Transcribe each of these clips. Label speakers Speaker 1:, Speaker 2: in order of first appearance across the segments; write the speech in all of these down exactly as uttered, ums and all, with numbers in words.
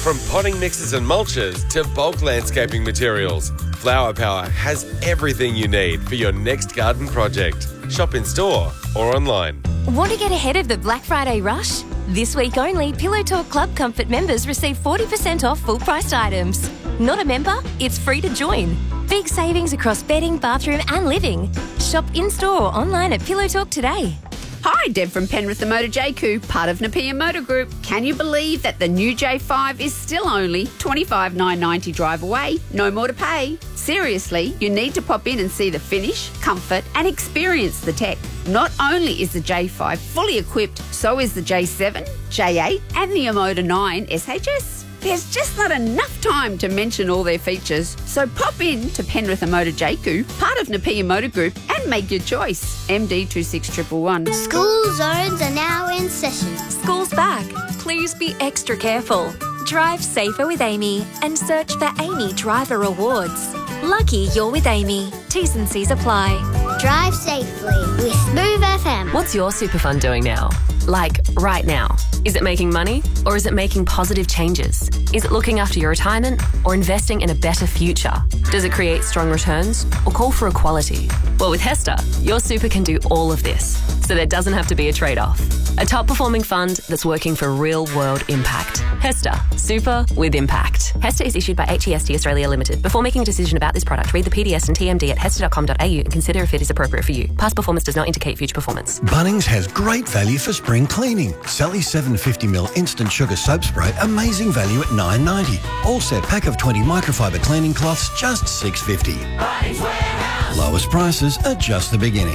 Speaker 1: From potting mixes and mulches to bulk landscaping materials, Flower Power has everything you need for your next garden project. Shop in store or online.
Speaker 2: Want to get ahead of the Black Friday rush? This week only, Pillow Talk Club Comfort members receive forty percent off full-priced items. Not a member? It's free to join. Big savings across bedding, bathroom and living. Shop in-store or online at Pillow Talk today.
Speaker 3: Hi, Deb from Penrith the Motor J Q, part of Napier Motor Group. Can you believe that the new J five is still only twenty-five thousand nine hundred ninety drive away? No more to pay. Seriously, you need to pop in and see the finish, comfort and experience the tech. Not only is the J five fully equipped, so is the J seven, J eight and the Omoda nine S H S. There's just not enough time to mention all their features. So pop in to Penrith Motor J Q, part of Napier Motor Group, and make your choice. M D two six one one one.
Speaker 4: School zones are now in session.
Speaker 2: School's back. Please be extra careful. Drive safer with Amy and search for Amy Driver Awards. Lucky you're with Amy. T's and C's apply.
Speaker 4: Drive safely with Smooth F M.
Speaker 5: What's your super fund doing now? Like, right now? Is it making money or is it making positive changes? Is it looking after your retirement or investing in a better future? Does it create strong returns or call for equality? Well, with HESTA, your super can do all of this, so there doesn't have to be a trade-off. A top-performing fund that's working for real-world impact. HESTA, super with impact. HESTA is issued by H E S T Australia Limited. Before making a decision about this product, read the P D S and T M D at hesta dot com dot a u and consider if it is appropriate for you. Past performance does not indicate future performance.
Speaker 6: Bunnings has great value for spring cleaning. Sally seven hundred fifty milliliter instant sugar soap spray, amazing value at nine ninety. All set pack of twenty microfiber cleaning cloths, just six fifty.
Speaker 7: Bunnings Warehouse.
Speaker 6: Lowest prices are just the beginning.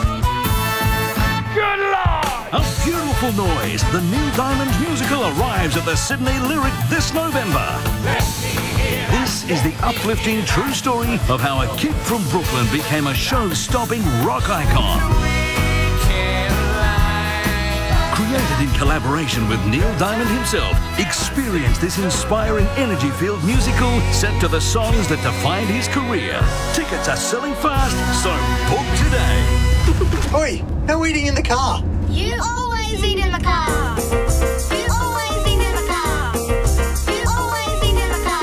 Speaker 7: Good Lord!
Speaker 8: A beautiful noise. The new Diamond musical arrives at the Sydney Lyric this November. This is the uplifting true story of how a kid from Brooklyn became a show-stopping rock icon. Created in collaboration with Neil Diamond himself, experience this inspiring energy-filled musical set to the songs that defined his career. Tickets are selling fast, so book today.
Speaker 9: Oi, no eating in the car.
Speaker 4: You always eat in the car. You always eat in the car. You always eat in the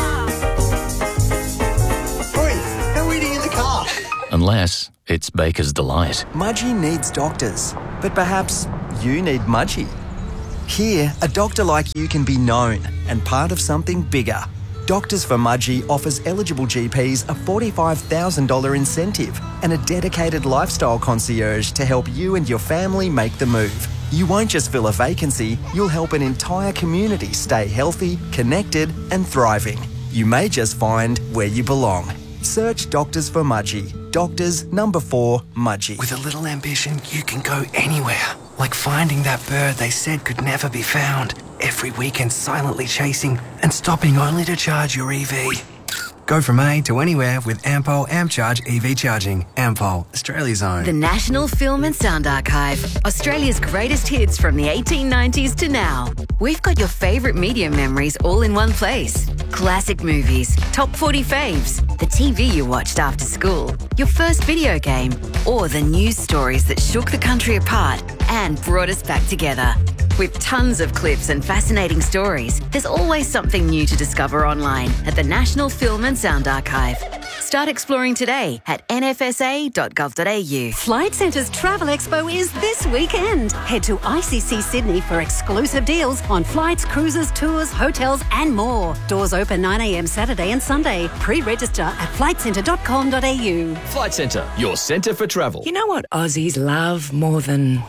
Speaker 4: car.
Speaker 9: Oi, no eating in the car.
Speaker 10: Unless it's Baker's Delight.
Speaker 11: Mudgee needs doctors, but perhaps you need Mudgee. Here, a doctor like you can be known and part of something bigger. Doctors for Mudgee offers eligible G Ps a forty-five thousand dollars incentive and a dedicated lifestyle concierge to help you and your family make the move. You won't just fill a vacancy, you'll help an entire community stay healthy, connected and thriving. You may just find where you belong. Search Doctors for Mudgee. Doctors number four, Mudgee.
Speaker 12: With a little ambition, you can go anywhere. Like finding that bird they said could never be found. Every weekend silently chasing and stopping only to charge your E V. Go from A to anywhere with Ampol AmpCharge E V charging. Ampol, Australia's own.
Speaker 13: The National Film and Sound Archive. Australia's greatest hits from the eighteen nineties to now. We've got your favourite media memories all in one place. Classic movies, top forty faves, the T V you watched after school, your first video game, or the news stories that shook the country apart and brought us back together. With tons of clips and fascinating stories, there's always something new to discover online at the National Film and Sound Archive. Start exploring today at n f s a dot gov dot a u.
Speaker 14: Flight Centre's Travel Expo is this weekend. Head to I C C Sydney for exclusive deals on flights, cruises, tours, hotels and more. Doors open nine a m Saturday and Sunday. Pre-register at flight centre dot com dot a u.
Speaker 15: Flight Centre, your centre for travel.
Speaker 16: You know what Aussies love more than...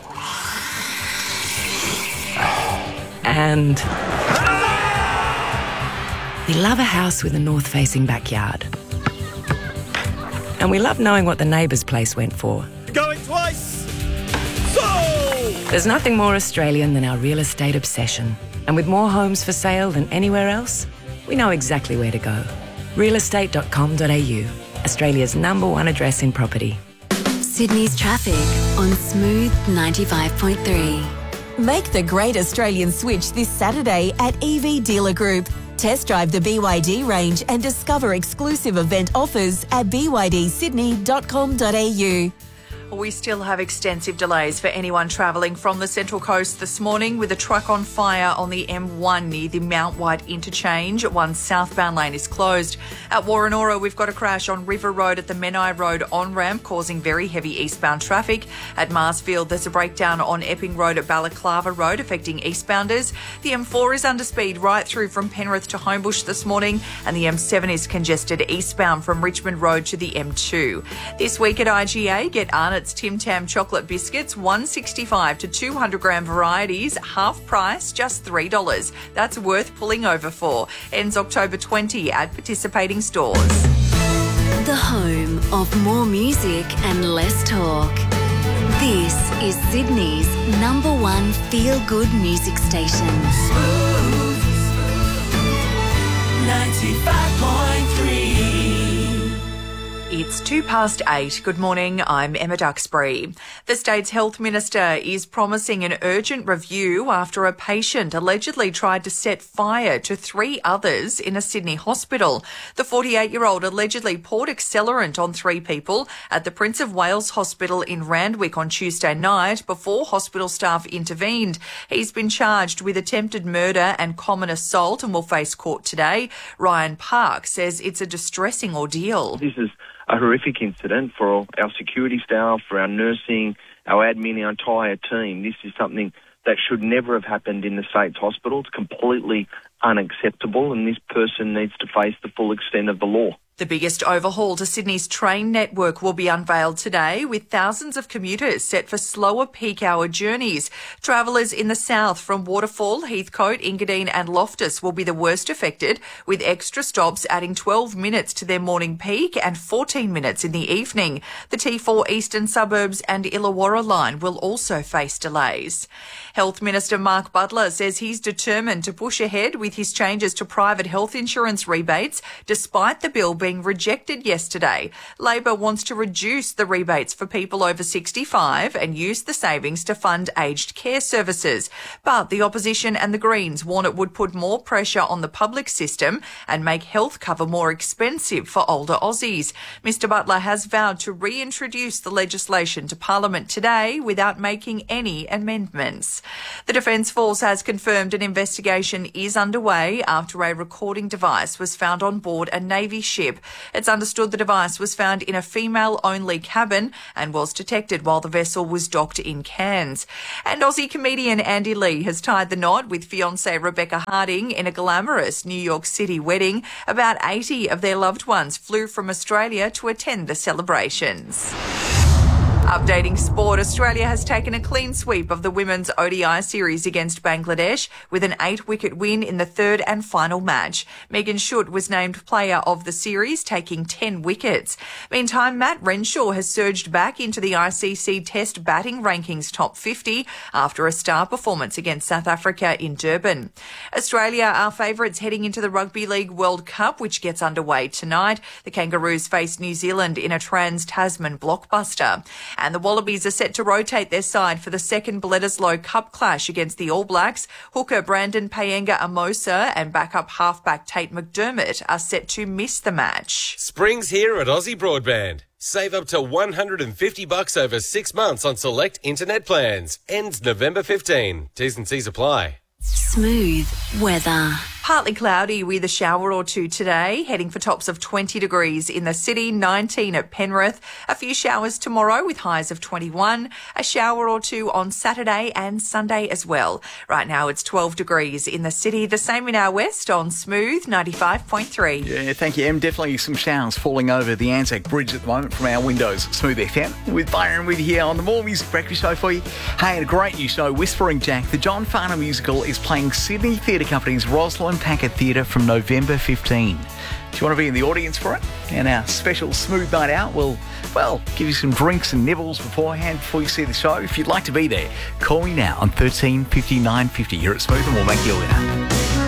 Speaker 16: And we love a house with a north-facing backyard. And we love knowing what the neighbour's place went for.
Speaker 7: Going twice. Sold!
Speaker 16: There's nothing more Australian than our real estate obsession. And with more homes for sale than anywhere else, we know exactly where to go. real estate dot com dot a u, Australia's number one address in property.
Speaker 17: Sydney's traffic on Smooth ninety-five point three.
Speaker 18: Make the great Australian switch this Saturday at E V Dealer Group. Test drive the B Y D range and discover exclusive event offers at b y d sydney dot com dot a u.
Speaker 19: We still have extensive delays for anyone travelling from the Central Coast this morning, with a truck on fire on the M one near the Mount White interchange. One southbound lane is closed. At Warrenora, we've got a crash on River Road at the Menai Road on-ramp, causing very heavy eastbound traffic. At Marsfield, there's a breakdown on Epping Road at Balaclava Road, affecting eastbounders. The M four is under speed right through from Penrith to Homebush this morning, and the M seven is congested eastbound from Richmond Road to the M two. This week at I G A, get Arnott's Tim Tam chocolate biscuits, one sixty-five to two hundred gram varieties, half price, just three dollars. That's worth pulling over for. Ends October twentieth at participating stores.
Speaker 17: The home of more music and less talk. This is Sydney's number one feel-good music station.
Speaker 7: ninety-five point three.
Speaker 19: It's two past eight. Good morning, I'm Emma Duxbury. The state's health minister is promising an urgent review after a patient allegedly tried to set fire to three others in a Sydney hospital. The forty-eight-year-old allegedly poured accelerant on three people at the Prince of Wales Hospital in Randwick on Tuesday night before hospital staff intervened. He's been charged with attempted murder and common assault and will face court today. Ryan Park says it's a distressing ordeal.
Speaker 20: This is a horrific incident for our security staff, for our nursing, our admin, our entire team. This is something that should never have happened in the state's hospital. It's completely unacceptable, and this person needs to face the full extent of the law.
Speaker 19: The biggest overhaul to Sydney's train network will be unveiled today, with thousands of commuters set for slower peak hour journeys. Travellers in the south from Waterfall, Heathcote, Engadine and Loftus will be the worst affected, with extra stops adding twelve minutes to their morning peak and fourteen minutes in the evening. The T four Eastern Suburbs and Illawarra line will also face delays. Health Minister Mark Butler says he's determined to push ahead with his changes to private health insurance rebates, despite the bill being rejected yesterday. Labor wants to reduce the rebates for people over sixty-five and use the savings to fund aged care services. But the opposition and the Greens warn it would put more pressure on the public system and make health cover more expensive for older Aussies. Mister Butler has vowed to reintroduce the legislation to Parliament today without making any amendments. The Defence Force has confirmed an investigation is underway after a recording device was found on board a Navy ship. It's understood the device was found in a female-only cabin and was detected while the vessel was docked in Cairns. And Aussie comedian Andy Lee has tied the knot with fiancée Rebecca Harding in a glamorous New York City wedding. About eighty of their loved ones flew from Australia to attend the celebrations. Updating sport, Australia has taken a clean sweep of the women's O D I series against Bangladesh with an eight-wicket win in the third and final match. Megan Schutt was named player of the series, taking ten wickets. Meantime, Matt Renshaw has surged back into the I C C Test batting rankings top fifty after a star performance against South Africa in Durban. Australia are favourites heading into the Rugby League World Cup, which gets underway tonight. The Kangaroos face New Zealand in a Trans-Tasman blockbuster. And the Wallabies are set to rotate their side for the second Bledisloe Cup clash against the All Blacks. Hooker Brandon Payenga-Amosa and backup halfback Tate McDermott are set to miss the match.
Speaker 1: Spring's here at Aussie Broadband. Save up to one hundred fifty bucks over six months on select internet plans. Ends November fifteenth. T's and C's apply.
Speaker 17: Smooth weather.
Speaker 19: Partly cloudy with a shower or two today, heading for tops of twenty degrees in the city, nineteen at Penrith. A few showers tomorrow with highs of twenty-one. A shower or two on Saturday and Sunday as well. Right now it's twelve degrees in the city, the same in our west on Smooth ninety-five point three.
Speaker 21: Yeah, thank you, Em. Definitely some showers falling over the Anzac Bridge at the moment from our windows. Smooth F M with Byron with you here on the More Music Breakfast Show for you. Hey, and a great new show, Whispering Jack. The John Farnham musical is playing Sydney Theatre Company's Rosalind Packet Theatre from November fifteenth. Do you want to be in the audience for it? And our special Smooth Night Out will, well, give you some drinks and nibbles beforehand before you see the show. If you'd like to be there, call me now on thirteen fifty-nine fifty here at Smooth and we'll make you a winner.